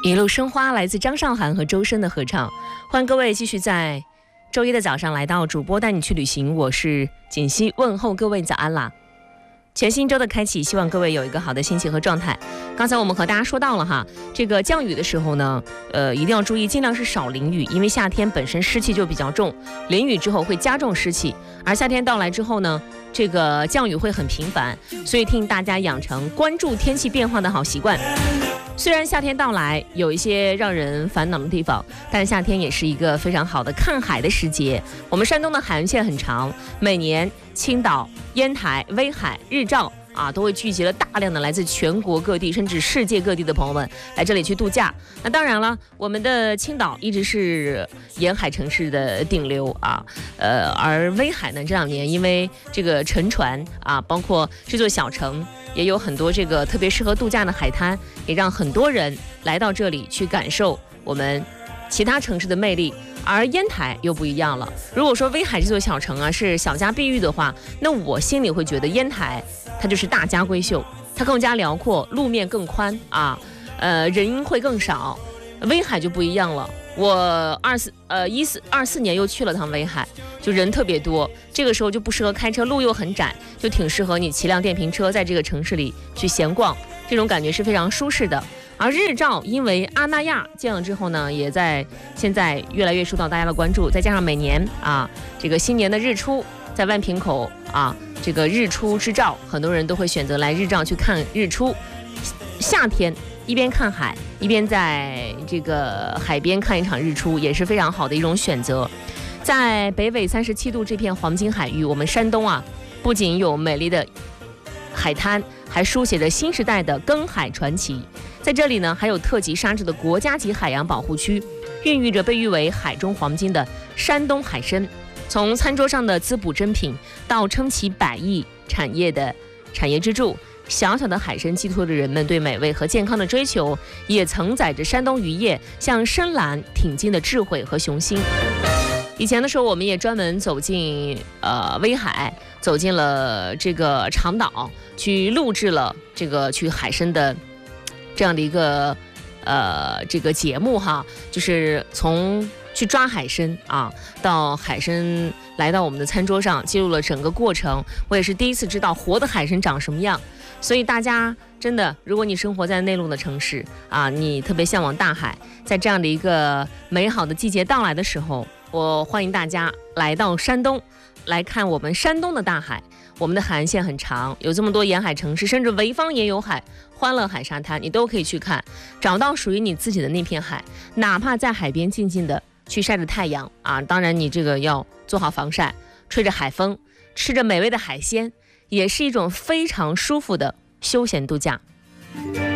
一路生花来自张韶涵和周深的合唱。欢迎各位继续在周一的早上来到主播带你去旅行，我是锦溪，问候各位早安啦。全新周的开启，希望各位有一个好的心情和状态。刚才我们和大家说到了哈，这个降雨的时候呢，一定要注意，尽量是少淋雨，因为夏天本身湿气就比较重，淋雨之后会加重湿气，而夏天到来之后呢，这个降雨会很频繁，所以听大家养成关注天气变化的好习惯。虽然夏天到来有一些让人烦恼的地方，但夏天也是一个非常好的看海的时节。我们山东的海岸线很长，每年青岛、烟台、威海、日照都会聚集了大量的来自全国各地甚至世界各地的朋友们来这里去度假。那当然了，我们的青岛一直是沿海城市的顶流而威海呢，这2年因为这个沉船包括这座小城也有很多这个特别适合度假的海滩，也让很多人来到这里去感受我们其他城市的魅力。而烟台又不一样了，如果说威海这座小城是小家碧玉的话，那我心里会觉得烟台它就是大家闺秀，它更加辽阔，路面更宽人会更少。威海就不一样了，我24年又去了趟威海，就人特别多，这个时候就不适合开车，路又很窄，就挺适合你骑辆电瓶车在这个城市里去闲逛，这种感觉是非常舒适的。而日照因为阿那亚建了之后呢，也在现在越来越受到大家的关注，再加上每年这个新年的日出在万平口这个日出之照，很多人都会选择来日照去看日出。夏天一边看海一边在这个海边看一场日出，也是非常好的一种选择。在北纬37度这片黄金海域，我们山东不仅有美丽的海滩，还书写着新时代的耕海传奇。在这里呢，还有特级沙质的国家级海洋保护区，孕育着被誉为海中黄金的山东海参。从餐桌上的滋补珍品到撑起百亿产业的产业支柱，小小的海参寄托着人们对美味和健康的追求，也承载着山东渔业向深蓝挺进的智慧和雄心。以前的时候，我们也专门走进威海，走进了这个长岛，去录制了这个去海参的这样的一个这个节目就是从去抓海参到海参来到我们的餐桌上，记录了整个过程。我也是第一次知道活的海参长什么样。所以大家真的，如果你生活在内陆的城市你特别向往大海，在这样的一个美好的季节到来的时候，我欢迎大家来到山东，来看我们山东的大海。我们的海岸线很长，有这么多沿海城市，甚至潍坊也有海，欢乐海沙滩你都可以去看，找到属于你自己的那片海。哪怕在海边静静的去晒着太阳当然你这个要做好防晒，吹着海风，吃着美味的海鲜，也是一种非常舒服的休闲度假。